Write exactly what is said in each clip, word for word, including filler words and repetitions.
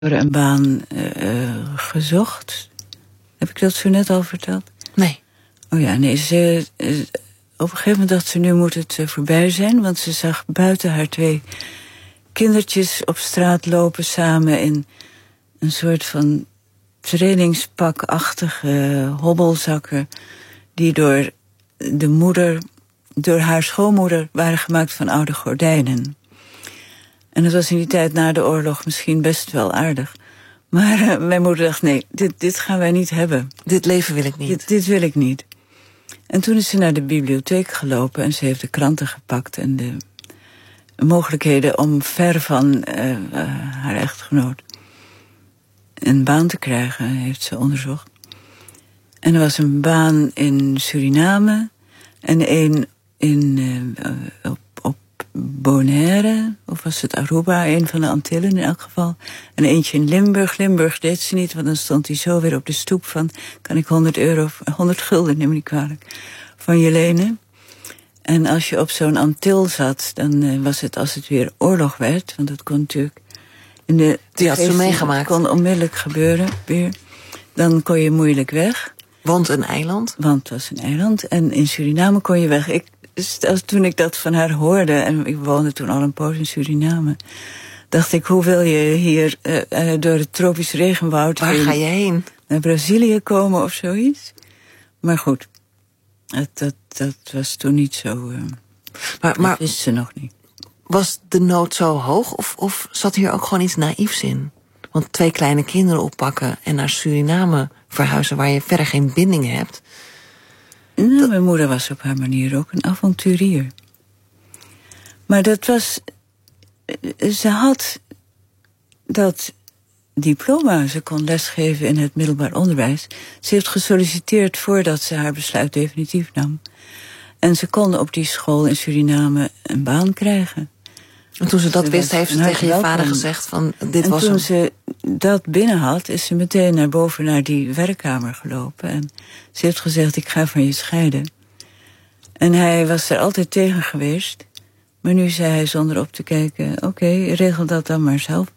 een baan uh, gezocht. Heb ik dat zo net al verteld? Nee. Oh ja, nee. Ze, uh, op een gegeven moment dacht ze, nu moet het uh, voorbij zijn. Want ze zag buiten haar twee kindertjes op straat lopen samen in een soort van trainingspakachtige hobbelzakken die door de moeder, door haar schoonmoeder waren gemaakt van oude gordijnen. En dat was in die tijd na de oorlog misschien best wel aardig. Maar uh, mijn moeder dacht, nee, dit, dit gaan wij niet hebben. Dit leven wil ik niet. Dit, dit wil ik niet. En toen is ze naar de bibliotheek gelopen en ze heeft de kranten gepakt en de mogelijkheden om ver van uh, uh, haar echtgenoot een baan te krijgen, heeft ze onderzocht. En er was een baan in Suriname en een in, uh, op, op Bonaire, of was het Aruba, een van de Antillen in elk geval. En eentje in Limburg. Limburg deed ze niet, want dan stond hij zo weer op de stoep van, kan ik honderd euro, honderd gulden, neem me niet kwalijk, van je lenen. En als je op zo'n Antil zat, dan uh, was het als het weer oorlog werd, want dat kon natuurlijk in de Die had ze meegemaakt. kon onmiddellijk gebeuren weer. Dan kon je moeilijk weg. Want een eiland? Want het was een eiland. En in Suriname kon je weg. Ik, als, toen ik dat van haar hoorde, en ik woonde toen al een poos in Suriname, dacht ik, hoe wil je hier uh, uh, door het tropisch regenwoud Waar heen, ga je heen? Naar Brazilië komen of zoiets? Maar goed, dat, dat, dat was toen niet zo. Uh, maar, maar dat wist ze nog niet. Was de nood zo hoog of, of zat hier ook gewoon iets naïefs in? Want twee kleine kinderen oppakken en naar Suriname verhuizen waar je verder geen binding hebt. Nou, dat... Mijn moeder was op haar manier ook een avonturier. Maar dat was... Ze had dat diploma. Ze kon lesgeven in het middelbaar onderwijs. Ze heeft gesolliciteerd voordat ze haar besluit definitief nam. En ze kon op die school in Suriname een baan krijgen. En toen ze dat ze wist, heeft ze tegen je vader gezegd van dit en was toen hem. ze dat binnen had, is ze meteen naar boven naar die werkkamer gelopen. En ze heeft gezegd, ik ga van je scheiden. En hij was er altijd tegen geweest. Maar nu zei hij zonder op te kijken, oké, okay, regel dat dan maar zelf.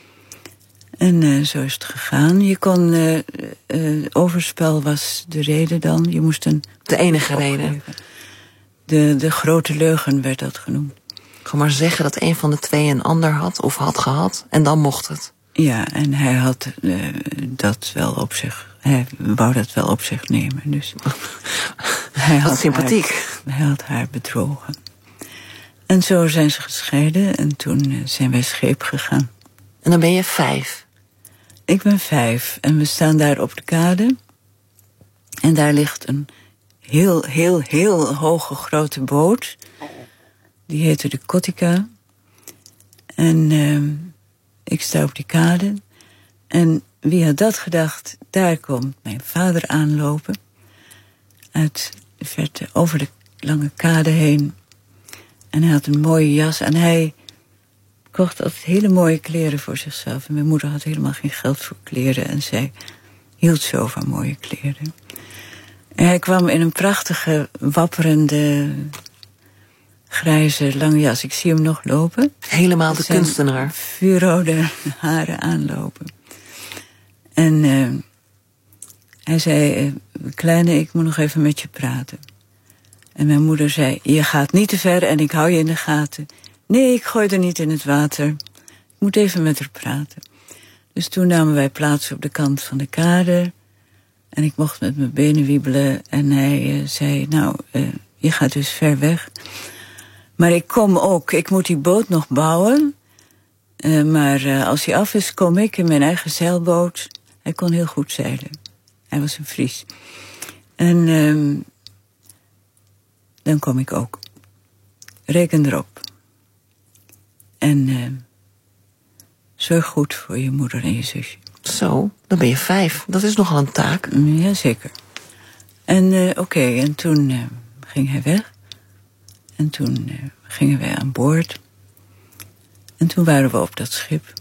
En uh, zo is het gegaan. Je kon, uh, uh, overspel was de reden dan. Je moest een... De enige reden. De, de grote leugen werd dat genoemd. Gewoon maar zeggen dat een van de twee een ander had of had gehad. En dan mocht het. Ja, en hij had uh, dat wel op zich... Hij wou dat wel op zich nemen. Dus hij had sympathiek. Haar, hij had haar bedrogen. En zo zijn ze gescheiden. En toen uh, zijn wij scheep gegaan. En dan ben je vijf? Ik ben vijf. En we staan daar op de kade. En daar ligt een heel, heel, heel hoge grote boot. Die heette de Kotika. En uh, ik sta op die kade. En wie had dat gedacht? Daar komt mijn vader aanlopen. Uit de verte, over de lange kade heen. En hij had een mooie jas. En hij kocht altijd hele mooie kleren voor zichzelf. En mijn moeder had helemaal geen geld voor kleren. En zij hield zo van mooie kleren. En hij kwam in een prachtige, wapperende, grijze, lange jas. Ik zie hem nog lopen. Helemaal de kunstenaar. Vuurrode haren aanlopen. En uh, hij zei, uh, kleine, ik moet nog even met je praten. En mijn moeder zei, je gaat niet te ver en ik hou je in de gaten. Nee, ik gooi er niet in het water. Ik moet even met haar praten. Dus toen namen wij plaats op de kant van de kade. En ik mocht met mijn benen wiebelen. En hij uh, zei, nou, uh, je gaat dus ver weg. Maar ik kom ook, ik moet die boot nog bouwen. Uh, maar uh, als hij af is, kom ik in mijn eigen zeilboot. Hij kon heel goed zeilen. Hij was een Fries. En uh, dan kom ik ook. Reken erop. En uh, zorg goed voor je moeder en je zusje. Zo, dan ben je vijf. Dat is nogal een taak. Jazeker. En uh, oké, okay, en toen uh, ging hij weg. En toen uh, gingen wij aan boord. En toen waren we op dat schip.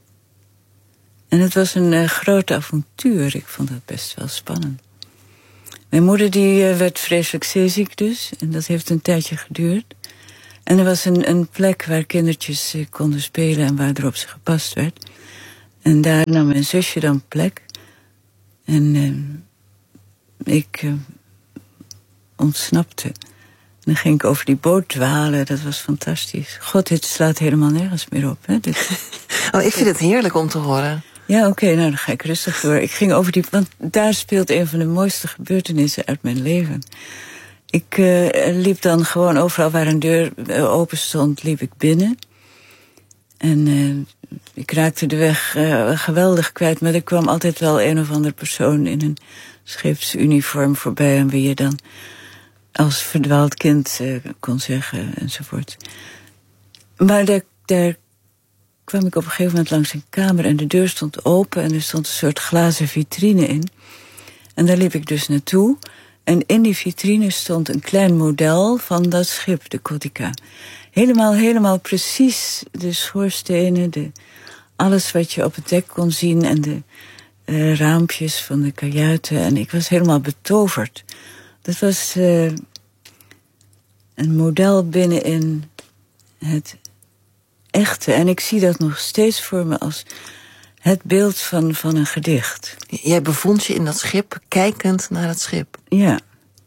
En het was een uh, groot avontuur. Ik vond dat best wel spannend. Mijn moeder die uh, werd vreselijk zeeziek dus. En dat heeft een tijdje geduurd. En er was een, een plek waar kindertjes uh, konden spelen en waar er op ze gepast werd. En daar nam mijn zusje dan plek. En uh, ik uh, ontsnapte. En dan ging ik over die boot dwalen. Dat was fantastisch. God, dit slaat helemaal nergens meer op. Hè? Dit... Oh, ik vind het heerlijk om te horen. Ja, oké, okay, nou dan ga ik rustig door. Ik ging over die... Want daar speelt een van de mooiste gebeurtenissen uit mijn leven. Ik uh, liep dan gewoon overal waar een deur uh, open stond, liep ik binnen. En uh, ik raakte de weg uh, geweldig kwijt, maar er kwam altijd wel een of andere persoon in een scheepsuniform voorbij aan wie je dan als verdwaald kind uh, kon zeggen enzovoort. Maar daar, daar kwam ik op een gegeven moment langs een kamer en de deur stond open en er stond een soort glazen vitrine in. En daar liep ik dus naartoe. En in die vitrine stond een klein model van dat schip, de Kotika. Helemaal, helemaal precies de schoorstenen, de, alles wat je op het dek kon zien en de uh, raampjes van de kajuiten. En ik was helemaal betoverd. Dat was uh, een model binnenin het echte. En ik zie dat nog steeds voor me als het beeld van, van een gedicht. Jij bevond je in dat schip, kijkend naar het schip. Ja.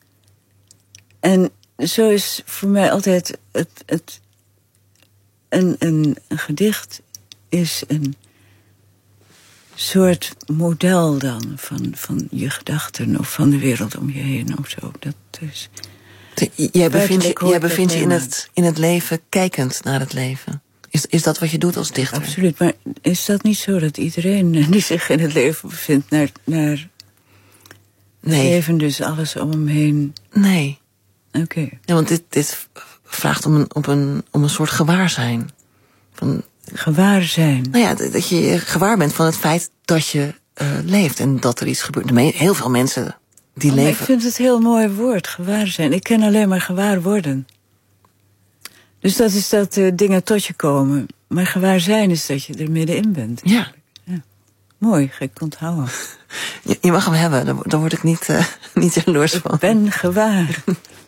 En zo is voor mij altijd het... het een, een, een gedicht is een soort model dan van, van je gedachten of van de wereld om je heen of zo. Dat is... Jij bevindt je, jij bevindt je in, het, in het leven kijkend naar het leven. Is, is dat wat je doet als dichter? Absoluut, maar is dat niet zo dat iedereen die zich in het leven bevindt naar, naar nee. leven, dus alles om hem heen? Nee. Oké. Okay. Ja, want dit, dit vraagt om een, op een, om een soort gewaarzijn. Van, gewaarzijn? Nou ja, dat je gewaar bent van het feit dat je uh, leeft en dat er iets gebeurt. Heel veel mensen die oh, leven... Ik vind het een heel mooi woord, gewaarzijn. Ik ken alleen maar gewaar worden. Dus dat is dat uh, dingen tot je komen. Maar gewaarzijn is dat je er middenin bent. Ja. ja. Mooi, ga ik onthouden. Je, je mag hem hebben, daar, daar word ik niet, uh, niet jaloers van. Ik ben gewaar.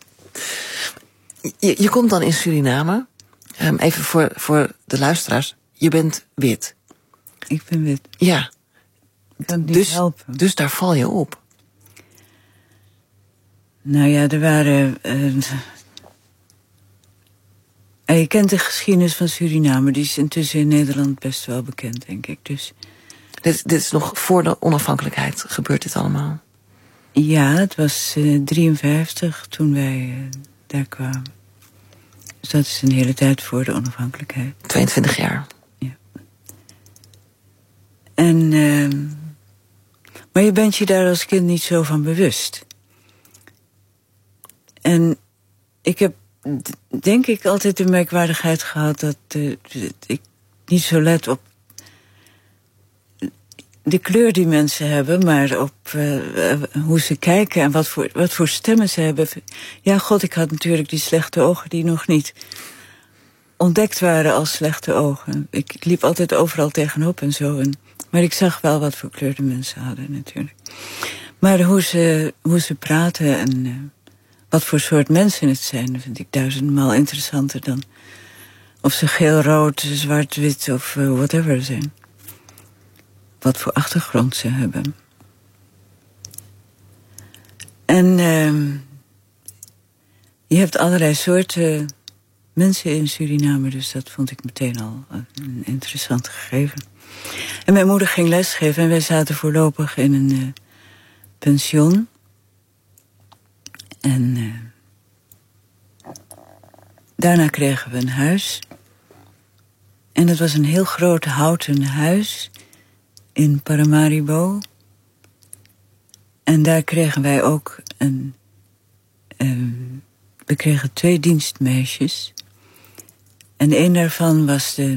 je, je komt dan in Suriname. Um, even voor, voor de luisteraars. Je bent wit. Ik ben wit. Ja. Ik kan het niet dus, helpen. Dus daar val je op. Nou ja, er waren... Uh, je kent de geschiedenis van Suriname. Die is intussen in Nederland best wel bekend, denk ik. Dus... Dit, dit is nog voor de onafhankelijkheid gebeurt dit allemaal? Ja, het was uh, drieënvijftig toen wij uh, daar kwamen. Dus dat is een hele tijd voor de onafhankelijkheid. tweeëntwintig jaar. Ja. En... Uh, maar je bent je daar als kind niet zo van bewust. En ik heb, denk ik, altijd de merkwaardigheid gehad dat uh, ik niet zo let op de kleur die mensen hebben, maar op uh, hoe ze kijken en wat voor, wat voor stemmen ze hebben. Ja, god, ik had natuurlijk die slechte ogen die nog niet ontdekt waren als slechte ogen. Ik liep altijd overal tegenop en zo. En, maar ik zag wel wat voor kleur de mensen hadden natuurlijk. Maar hoe ze, hoe ze praten en uh, wat voor soort mensen het zijn, vind ik duizendmaal interessanter dan of ze geel, rood, zwart, wit of uh, whatever zijn. Wat voor achtergrond ze hebben. En uh, je hebt allerlei soorten mensen in Suriname, dus dat vond ik meteen al een interessant gegeven. En mijn moeder ging lesgeven en wij zaten voorlopig in een uh, pension. En uh, daarna kregen we een huis. En dat was een heel groot houten huis in Paramaribo. En daar kregen wij ook een... Uh, we kregen twee dienstmeisjes. En een daarvan was de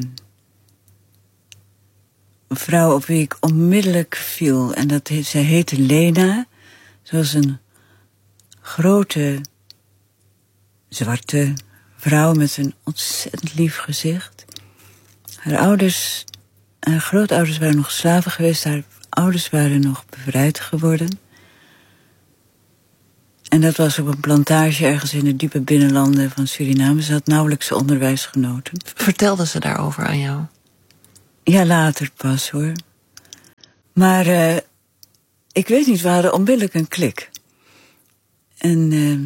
vrouw op wie ik onmiddellijk viel. En dat, zij heette Lena. Ze was een grote, zwarte vrouw met een ontzettend lief gezicht. Haar ouders, haar grootouders waren nog slaven geweest. Haar ouders waren nog bevrijd geworden. En dat was op een plantage ergens in de diepe binnenlanden van Suriname. Ze had nauwelijks onderwijs genoten. Vertelde ze daarover aan jou? Ja, later pas hoor. Maar uh, ik weet niet, we hadden onmiddellijk een klik. En uh,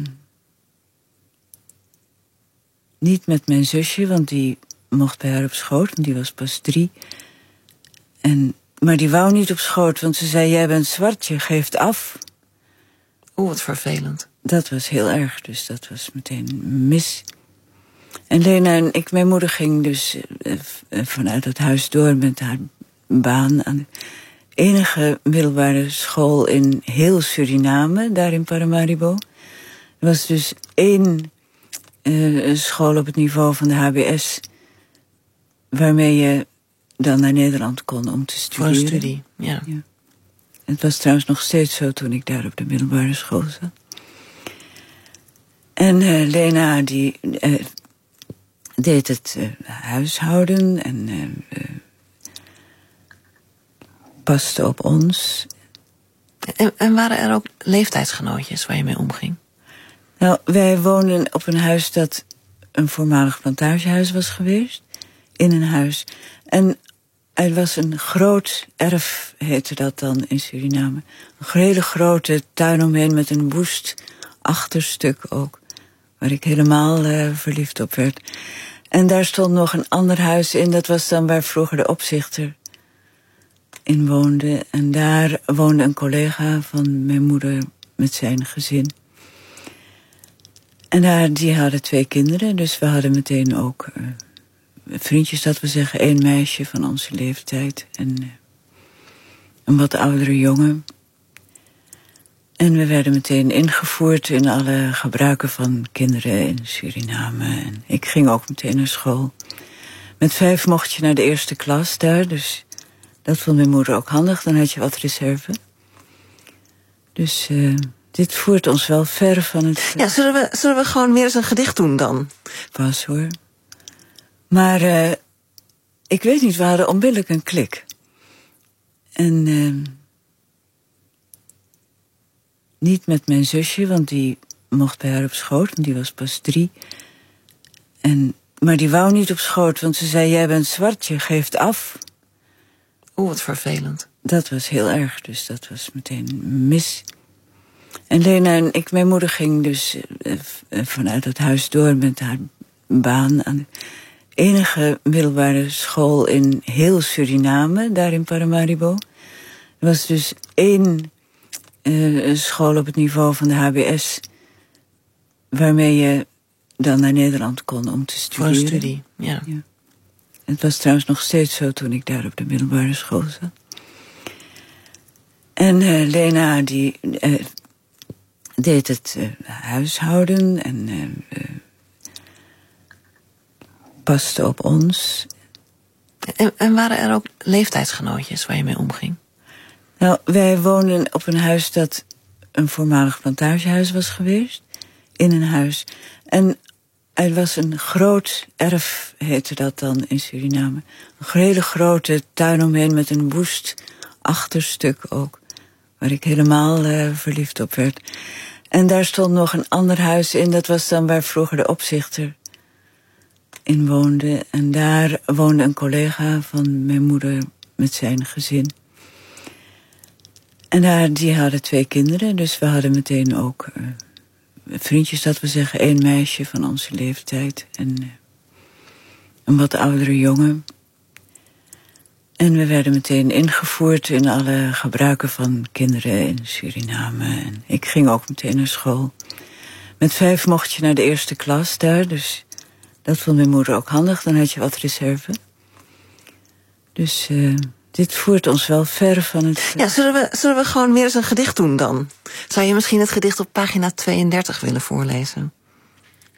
niet met mijn zusje, want die mocht bij haar op schoot, want die was pas drie. En, maar die wou niet op schoot, want ze zei, jij bent zwart, je geeft af. Oeh, wat vervelend. Dat was heel erg, dus dat was meteen mis. En Lena en ik, mijn moeder ging dus uh, vanuit het huis door met haar baan aan de enige middelbare school in heel Suriname, daar in Paramaribo. Er was dus één uh, school op het niveau van de H B S, waarmee je dan naar Nederland kon om te studeren. Voor een studie, ja. ja. Het was trouwens nog steeds zo toen ik daar op de middelbare school zat. En uh, Lena, die uh, deed het uh, huishouden en uh, uh, paste op ons. En, en waren er ook leeftijdsgenootjes waar je mee omging? Nou, wij woonden op een huis dat een voormalig plantagehuis was geweest. In een huis. En er was een groot erf, heette dat dan in Suriname. Een hele grote tuin omheen met een woest achterstuk ook. Waar ik helemaal uh, verliefd op werd. En daar stond nog een ander huis in. Dat was dan waar vroeger de opzichter in woonde. En daar woonde een collega van mijn moeder met zijn gezin. En daar, die hadden twee kinderen. Dus we hadden meteen ook uh, vriendjes, dat we zeggen. Één meisje van onze leeftijd. En uh, een wat oudere jongen. En we werden meteen ingevoerd in alle gebruiken van kinderen in Suriname. En ik ging ook meteen naar school. Met vijf mocht je naar de eerste klas daar. Dus dat vond mijn moeder ook handig. Dan had je wat reserve. Dus uh, dit voert ons wel ver van het... Ja, zullen we, zullen we gewoon weer eens een gedicht doen dan? Pas hoor. Maar uh, ik weet niet, we hadden onmiddellijk een klik. En... Uh, Niet met mijn zusje, want die mocht bij haar op schoot, want die was pas drie. En, maar die wou niet op schoot, want ze zei, jij bent zwart, je geeft af. Oeh, wat vervelend. Dat was heel erg, dus dat was meteen mis. En Lena en ik, mijn moeder ging dus uh, vanuit het huis door met haar baan aan de enige middelbare school in heel Suriname, daar in Paramaribo. Er was dus één Uh, school op het niveau van de H B S, waarmee je dan naar Nederland kon om te studeren. Voor een studie, ja. ja. Het was trouwens nog steeds zo toen ik daar op de middelbare school zat. En uh, Lena, die uh, deed het uh, huishouden en uh, uh, paste op ons. En, en waren er ook leeftijdsgenootjes waar je mee omging? Nou, wij woonden op een huis dat een voormalig plantagehuis was geweest. In een huis. En er was een groot erf, heette dat dan in Suriname. Een hele grote tuin omheen met een woest achterstuk ook. Waar ik helemaal uh, verliefd op werd. En daar stond nog een ander huis in. Dat was dan waar vroeger de opzichter in woonde. En daar woonde een collega van mijn moeder met zijn gezin. En daar, die hadden twee kinderen, dus we hadden meteen ook uh, vriendjes, dat we zeggen. Één meisje van onze leeftijd en uh, een wat oudere jongen. En we werden meteen ingevoerd in alle gebruiken van kinderen in Suriname. En ik ging ook meteen naar school. Met vijf mocht je naar de eerste klas daar, dus dat vond mijn moeder ook handig. Dan had je wat reserve. Dus... Uh, Dit voert ons wel ver van het... Ja, zullen we, zullen we gewoon weer eens een gedicht doen dan? Zou je misschien het gedicht op pagina tweeëndertig willen voorlezen?